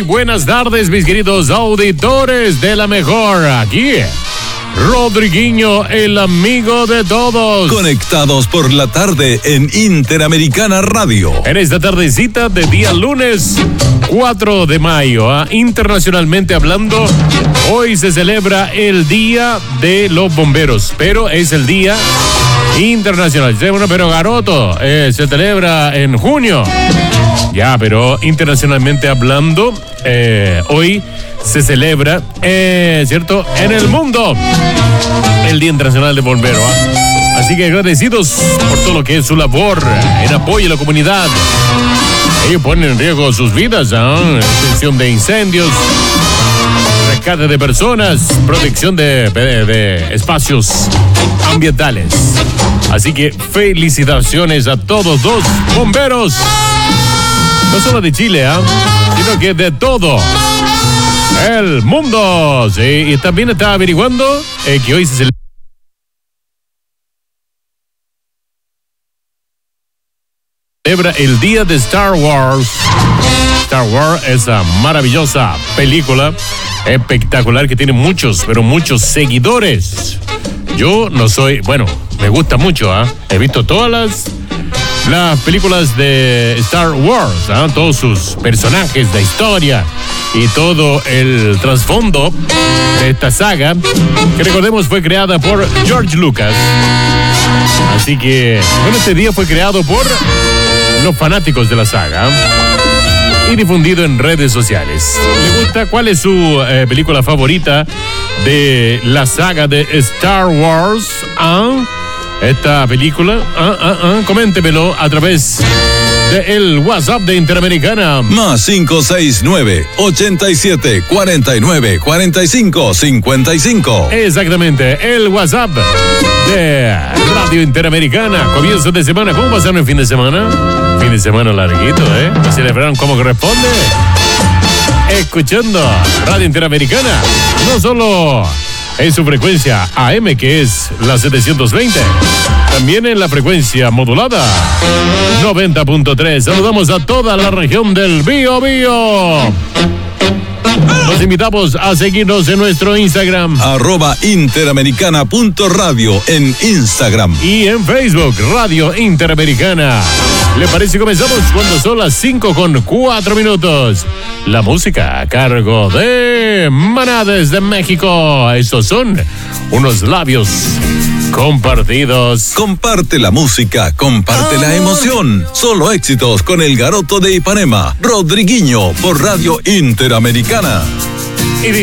buenas tardes, mis queridos auditores de la mejor. Aquí, Rodriguinho, el amigo de todos. Conectados por la tarde en Interamericana Radio. En esta tardecita de día lunes 4 de mayo, internacionalmente hablando, hoy se celebra el Día de los Bomberos, pero es el Día Internacional. Bueno, pero Garoto, se celebra en junio. Ya, pero internacionalmente hablando, hoy se celebra, ¿cierto?, en el mundo, el Día Internacional de Bomberos. Así que agradecidos por todo lo que es su labor en apoyo a la comunidad. Ellos ponen en riesgo sus vidas, extinción de incendios, rescate de personas, protección de espacios ambientales. Así que felicitaciones a todos los bomberos, no solo de Chile, sino que de todo el mundo. Sí, y también está averiguando que hoy se celebra el día de Star Wars. Star Wars, esa maravillosa película espectacular que tiene muchos, pero muchos seguidores. Yo no soy, bueno, me gusta mucho, he visto todas las películas de Star Wars, todos sus personajes, la historia y todo el trasfondo de esta saga, que recordemos fue creada por George Lucas. Así que, bueno, este día fue creado por los fanáticos de la saga y difundido en redes sociales. ¿Le gusta? ¿Cuál es su película favorita de la saga de Star Wars? Esta película, coméntemelo a través del WhatsApp de Interamericana. Más 569-87-49-45-55. Exactamente, el WhatsApp de Radio Interamericana. Comienzo de semana. ¿Cómo pasaron el fin de semana? Fin de semana larguito, ¿Lo celebraron como corresponde? Escuchando Radio Interamericana, no solo en su frecuencia AM, que es la 720, también en la frecuencia modulada 90.3. Saludamos a toda la región del Biobío. Los invitamos a seguirnos en nuestro Instagram, @interamericana.radio en Instagram y en Facebook, Radio Interamericana. ¿Le parece? Comenzamos cuando son las 5:04. La música a cargo de Maná desde México. Estos son unos labios compartidos. Comparte la música, comparte la emoción. Solo éxitos con el Garoto de Ipanema, Rodriguinho, por Radio Interamericana. Y